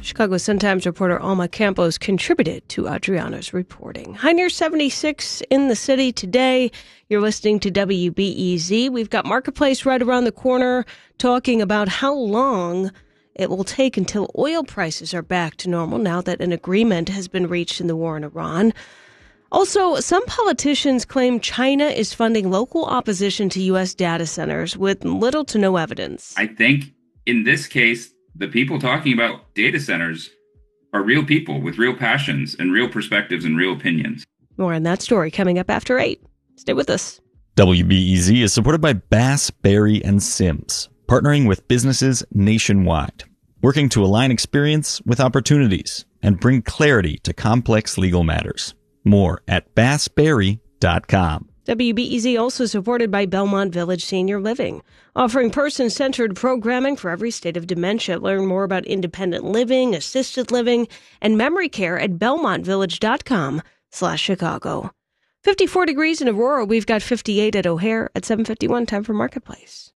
Chicago Sun-Times reporter Alma Campos contributed to Adriana's reporting. High near 76 in the city today. You're listening to WBEZ. We've got Marketplace right around the corner talking about how long it will take until oil prices are back to normal now that an agreement has been reached in the war in Iran. Also, some politicians claim China is funding local opposition to U.S. data centers with little to no evidence. I think in this case, the people talking about data centers are real people with real passions and real perspectives and real opinions. More on that story coming up after 8. Stay with us. WBEZ is supported by Bass, Berry & Sims, partnering with businesses nationwide, working to align experience with opportunities and bring clarity to complex legal matters. More at bassberry.com. WBEZ also supported by Belmont Village Senior Living, offering person-centered programming for every state of dementia. Learn more about independent living, assisted living, and memory care at belmontvillage.com/Chicago. 54 degrees in Aurora. We've got 58 at O'Hare at 7:51. Time for Marketplace.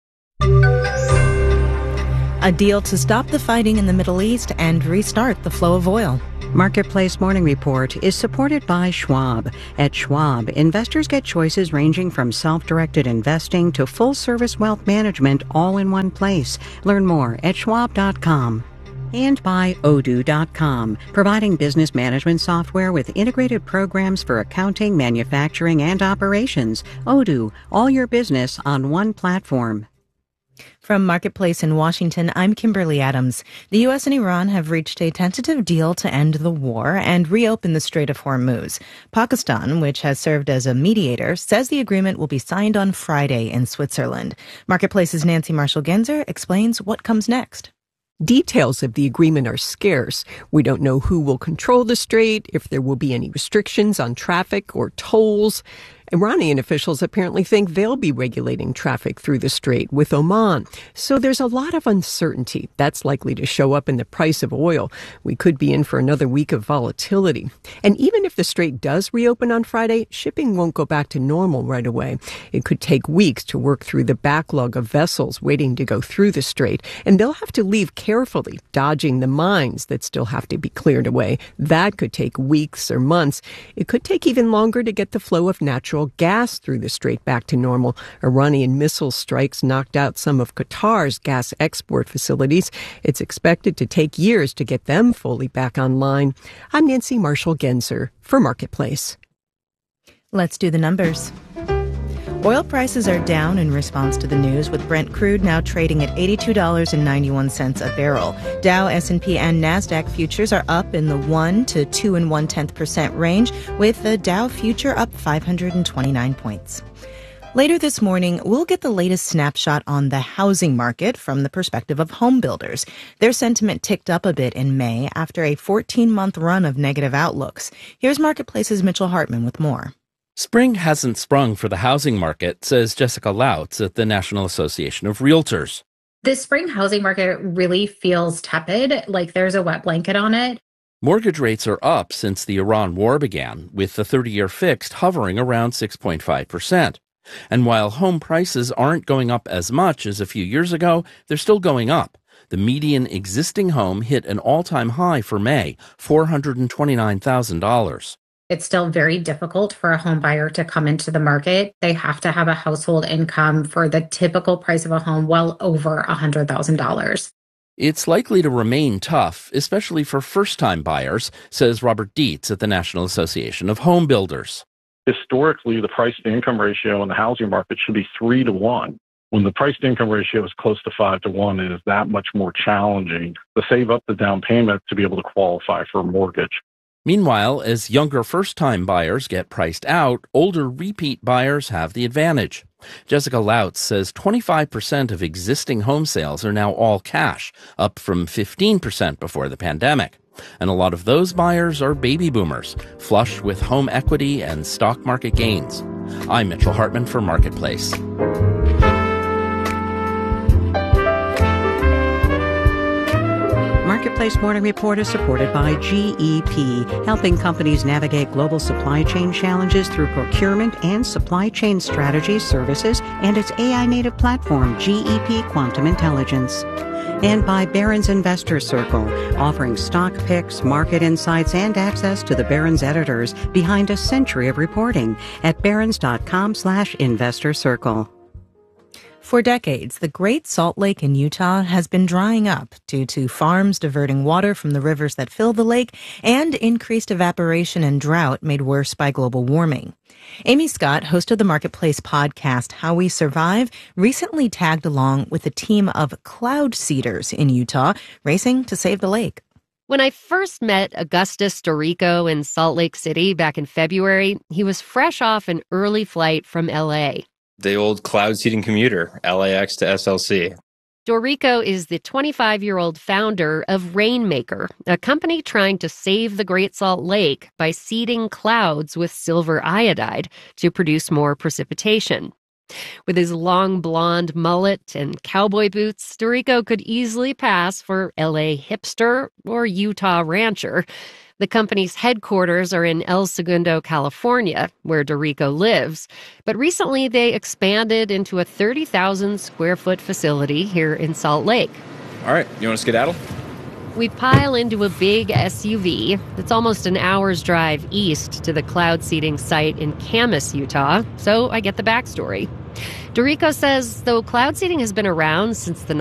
A deal to stop the fighting in the Middle East and restart the flow of oil. Marketplace Morning Report is supported by Schwab. At Schwab, investors get choices ranging from self-directed investing to full-service wealth management all in one place. Learn more at schwab.com. And by Odoo.com, providing business management software with integrated programs for accounting, manufacturing, and operations. Odoo, all your business on one platform. From Marketplace in Washington, I'm Kimberly Adams. The U.S. and Iran have reached a tentative deal to end the war and reopen the Strait of Hormuz. Pakistan, which has served as a mediator, says the agreement will be signed on Friday in Switzerland. Marketplace's Nancy Marshall-Genzer explains what comes next. Details of the agreement are scarce. We don't know who will control the strait, if there will be any restrictions on traffic or tolls. Iranian officials apparently think they'll be regulating traffic through the strait with Oman. So there's a lot of uncertainty. That's likely to show up in the price of oil. We could be in for another week of volatility. And even if the strait does reopen on Friday, shipping won't go back to normal right away. It could take weeks to work through the backlog of vessels waiting to go through the strait. And they'll have to leave carefully, dodging the mines that still have to be cleared away. That could take weeks or months. It could take even longer to get the flow of natural gas through the strait back to normal. Iranian missile strikes knocked out some of Qatar's gas export facilities. It's expected to take years to get them fully back online. I'm Nancy Marshall-Genzer for Marketplace. Let's do the numbers. Oil prices are down in response to the news, with Brent crude now trading at $82.91 a barrel. Dow, S&P, and NASDAQ futures are up in the 1 to 2 1/10% range, with the Dow future up 529 points. Later this morning, we'll get the latest snapshot on the housing market from the perspective of home builders. Their sentiment ticked up a bit in May after a 14-month run of negative outlooks. Here's Marketplace's Mitchell Hartman with more. Spring hasn't sprung for the housing market, says Jessica Lautz at the National Association of Realtors. This spring housing market really feels tepid, like there's a wet blanket on it. Mortgage rates are up since the Iran war began, with the 30-year fixed hovering around 6.5%. And while home prices aren't going up as much as a few years ago, they're still going up. The median existing home hit an all-time high for May, $429,000. It's still very difficult for a home buyer to come into the market. They have to have a household income for the typical price of a home well over $100,000. It's likely to remain tough, especially for first-time buyers, says Robert Dietz at the National Association of Home Builders. Historically, the price-to-income ratio in the housing market should be 3 to 1. When the price-to-income ratio is close to 5 to 1, it is that much more challenging to save up the down payment to be able to qualify for a mortgage. Meanwhile, as younger first-time buyers get priced out, older repeat buyers have the advantage. Jessica Lautz says 25% of existing home sales are now all cash, up from 15% before the pandemic. And a lot of those buyers are baby boomers, flush with home equity and stock market gains. I'm Mitchell Hartman for Marketplace. Marketplace Morning Report is supported by GEP, helping companies navigate global supply chain challenges through procurement and supply chain strategy services and its AI-native platform, GEP Quantum Intelligence. And by Barron's Investor Circle, offering stock picks, market insights, and access to the Barron's editors behind a century of reporting at barrons.com/investor circle. For decades, the Great Salt Lake in Utah has been drying up due to farms diverting water from the rivers that fill the lake and increased evaporation and drought made worse by global warming. Amy Scott, host of the Marketplace podcast How We Survive, recently tagged along with a team of cloud seeders in Utah racing to save the lake. When I first met Augustus Dorico in Salt Lake City back in February, he was fresh off an early flight from L.A. The old cloud seeding commuter, LAX to SLC. Dorico is the 25-year-old founder of Rainmaker, a company trying to save the Great Salt Lake by seeding clouds with silver iodide to produce more precipitation. With his long blonde mullet and cowboy boots, Dorico could easily pass for LA hipster or Utah rancher. The company's headquarters are in El Segundo, California, where Dorico lives. But recently they expanded into a 30,000-square-foot facility here in Salt Lake. All right, you want to skedaddle? We pile into a big SUV. It's almost an hour's drive east to the cloud seeding site in Camas, Utah, so I get the backstory. Dorico says though cloud seeding has been around since the